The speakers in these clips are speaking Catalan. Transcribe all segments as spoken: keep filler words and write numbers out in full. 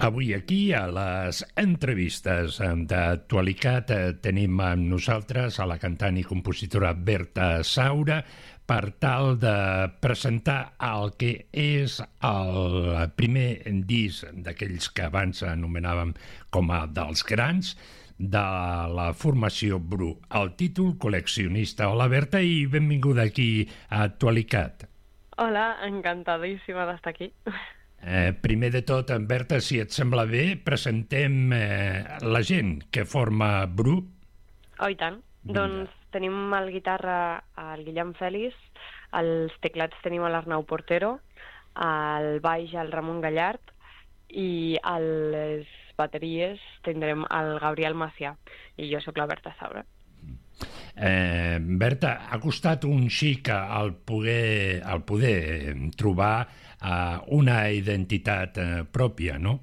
Avui aquí, a les entrevistes d'actualitat, tenim amb nosaltres a la cantant i compositora Berta Saura per tal de presentar el que és el primer disc d'aquells que abans anomenàvem com a dels grans, de la formació Bru. El títol, Col·leccionista. Hola, Berta, i benvinguda aquí a Actualitat. Hola, encantadíssima d'estar aquí. Eh, primer de tot, Berta, si et sembla bé, presentem eh, la gent que forma Bru. Oh, i tant. Vinga. Doncs tenim al guitarra el Guillem Fèlix, als teclats tenim l'Arnau Portero, al baix el Ramon Gallard i a les bateries tindrem el Gabriel Macià i jo sóc la Berta Saura. Eh, Berta, ha costat un xic al poder, al poder trobar eh, una identitat eh, pròpia, no?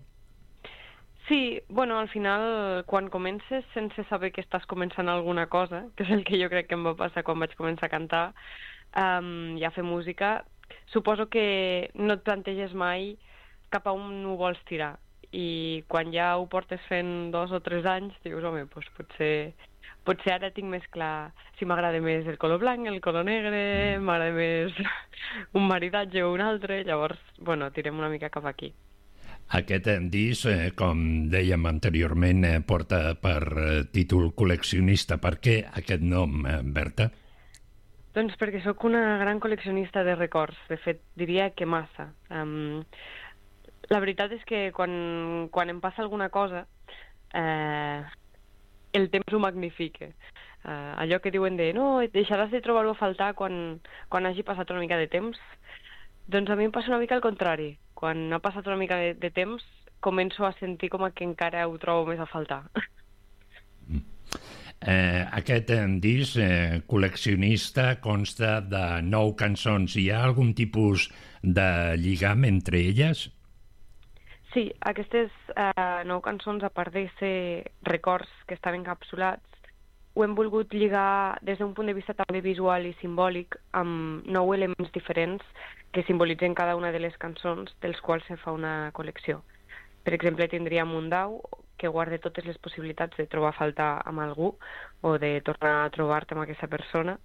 Sí, bueno, al final, quan comences sense saber que estàs començant alguna cosa, que és el que jo crec que em va passar quan vaig començar a cantar um, i a fer música, suposo que no et planteges mai cap a on ho vols tirar. I quan ja ho portes fent dos o tres anys, dius, home, doncs potser... Potser ara tinc més clar si m'agrada més el color blanc, el color negre, m'agrada més un maridatge o un altre, llavors, bueno, tirem una mica cap aquí. Aquest disc, eh, com dèiem anteriorment, eh, porta per eh, títol Col·leccionista. Per què aquest nom, eh, Berta? Doncs perquè sóc una gran col·leccionista de records, de fet, diria que massa. Um, la veritat és que quan, quan em passa alguna cosa... Eh, el temps ho magnifica. Uh, allò que diuen de no, deixaràs de trobar-ho a faltar quan, quan hagi passat una mica de temps, doncs a mi em passa una mica al contrari. Quan ha passat una mica de, de temps, començo a sentir com que encara ho trobo més a faltar. Mm. Eh, aquest disc eh, col·leccionista consta de nou cançons. Hi ha algun tipus de lligam entre elles? Sí, aquestes eh, nou cançons, a part de ser records que estan encapsulats, ho hem volgut lligar des d'un punt de vista també visual i simbòlic amb nou elements diferents que simbolitzen cada una de les cançons, dels quals se fa una col·lecció. Per exemple, tindríem un dau que guarda totes les possibilitats de trobar a faltar amb algú o de tornar a trobar-te amb aquesta persona.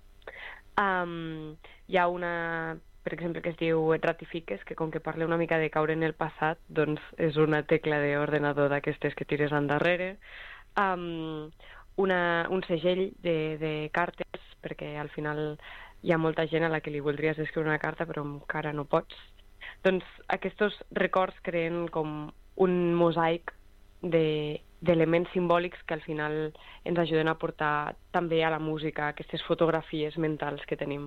Um, hi ha una... per exemple, que es diu Et ratifiques, que com que parla una mica de caure en el passat, doncs és una tecla d'ordenador d'aquestes que tires endarrere. Um, una, un segell de, de cartes, perquè al final hi ha molta gent a la que li voldries escriure una carta però encara no pots. Doncs aquests records creen com un mosaic de, d'elements simbòlics que al final ens ajuden a portar també a la música aquestes fotografies mentals que tenim.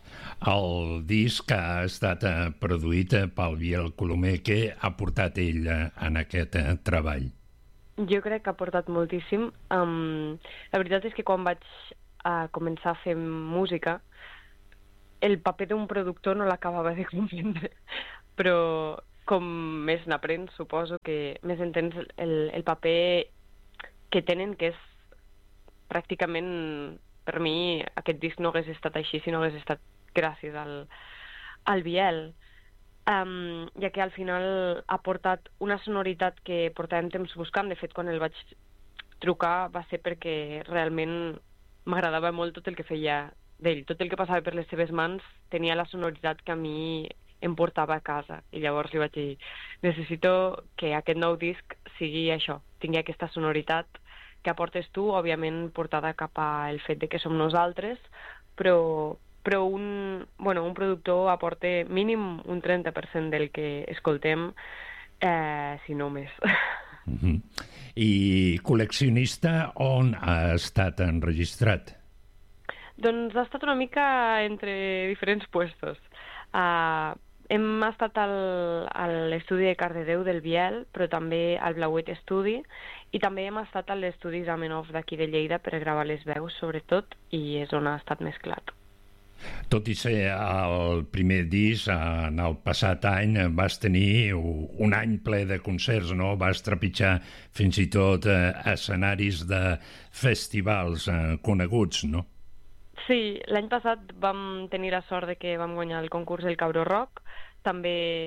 El disc ha estat eh, produït pel Biel Colomer. Què ha portat ell eh, en aquest eh, treball? Jo crec que ha portat moltíssim. Um, la veritat és que quan vaig uh, començar a fer música, el paper d'un productor no l'acabava de comprendre. Però com més n'aprens, suposo que més entens el, el paper que tenen, que és pràcticament, per mi, aquest disc no hagués estat així si no hagués estat gràcies al, al Biel, um, ja que al final ha portat una sonoritat que portàvem temps buscant. De fet, quan el vaig trucar va ser perquè realment m'agradava molt tot el que feia d'ell. Tot el que passava per les seves mans tenia la sonoritat que a mi em portava a casa. I llavors li vaig dir, necessito que aquest nou disc sigui això, tingui aquesta sonoritat que aportes tu, òbviament portada cap al fet de que som nosaltres, però però un, bueno, un productor aporta mínim un trenta per cent del que escoltem, eh, si no més. Mm-hmm. I Col·leccionista on ha estat enregistrat? Doncs ha estat una mica entre diferents puestos. Uh, hem estat al, a l'estudi de Cardedeu del Biel, però també al Blauet Estudi, i també hem estat a l'estudi Zamenhof d'aquí de Lleida per gravar les veus, sobretot, i és on ha estat mesclat. Tot i ser el primer disc, en el passat any vas tenir un any ple de concerts, no? Vas trepitjar fins i tot eh, escenaris de festivals eh, coneguts, no? Sí, l'any passat vam tenir la sort de que vam guanyar el concurs del Cabró Rock. També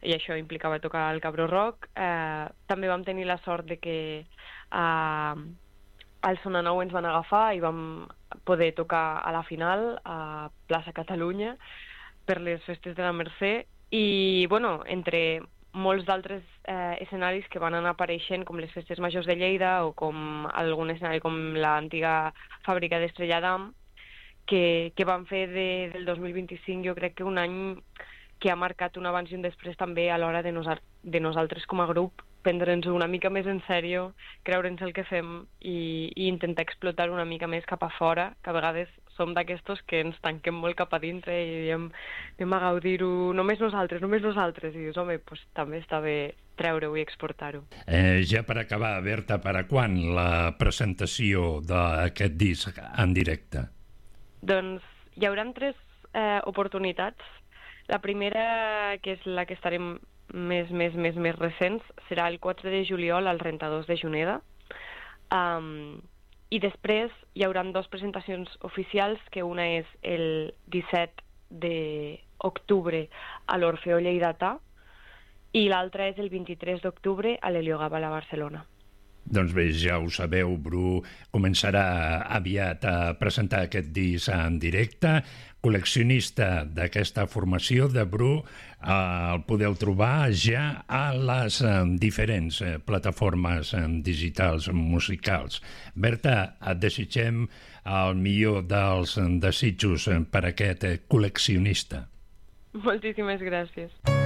i això implicava tocar el Cabró Rock. Eh, també vam tenir la sort de que eh, al Sona Nou ens van agafar i vam poder tocar a la final a Plaça Catalunya per les festes de la Mercè i, bueno, entre molts d'altres eh, escenaris que van anar apareixent, com les festes majors de Lleida o com algun escenari com l'antiga fàbrica d'Estrella d'Am, que, que van fer de, del dos mil vint-i-cinc, jo crec que un any que ha marcat un abans i un després també a l'hora de, nosa de nosaltres com a grup prendre'ns una mica més en sèrio, creure'ns el que fem i, i intentar explotar una mica més cap a fora, que a vegades som d'aquestos que ens tanquem molt cap a dintre i diem anem a gaudir-ho només nosaltres, només nosaltres, i dius, home, pues, també està bé treure-ho i exportar-ho. Eh, ja per acabar, Berta, per a quan la presentació d'aquest disc en directe? Doncs hi haurà tres eh, oportunitats. La primera, que és la que estarem més, més, més, més recents, serà el quatre de juliol al trenta-dos de Juneda. Um, I després hi haurà dues presentacions oficials, que una és el disset d'octubre a l'Orfeó Lleidatà i l'altra és el vint-i-tres d'octubre a l'Heliogàbal a Barcelona. Doncs bé, ja ho sabeu, Bru començarà aviat a presentar aquest disc en directe. Col·leccionista d'aquesta formació de Bru, eh, el podeu trobar ja a les eh, diferents eh, plataformes eh, digitals musicals. Berta, et desitgem el millor dels desitjos per a aquest eh, col·leccionista. Moltíssimes gràcies.